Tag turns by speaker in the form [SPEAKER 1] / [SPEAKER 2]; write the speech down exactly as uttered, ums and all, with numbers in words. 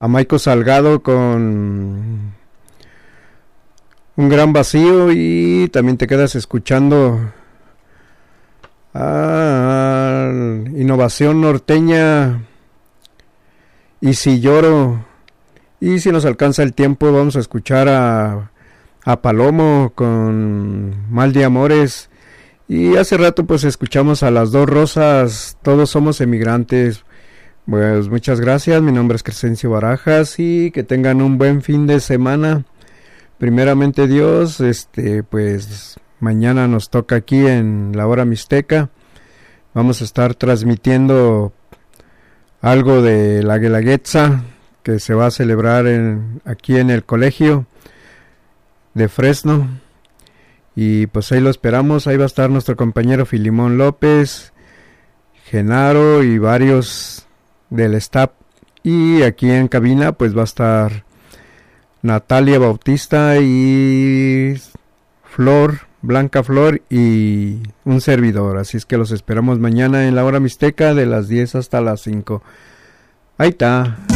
[SPEAKER 1] a Maico Salgado con Un Gran Vacío, y también te quedas escuchando a Innovación Norteña y Si Lloro. Y si nos alcanza el tiempo vamos a escuchar a, a Palomo con Mal de Amores. Y hace rato pues escuchamos a Las Dos Rosas, Todos Somos Emigrantes. Pues muchas gracias, mi nombre es Crescencio Barajas y que tengan un buen fin de semana. Primeramente Dios, este pues mañana nos toca aquí en la Hora Mixteca. Vamos a estar transmitiendo algo de la Guelaguetza que se va a celebrar en, aquí en el colegio de Fresno. Y pues ahí lo esperamos, ahí va a estar nuestro compañero Filimón López, Genaro y varios del staff. Y aquí en cabina pues va a estar Natalia Bautista y Flor, Blanca Flor y un servidor. Así es que los esperamos mañana en la Hora Mixteca de las diez hasta las cinco. Ahí está.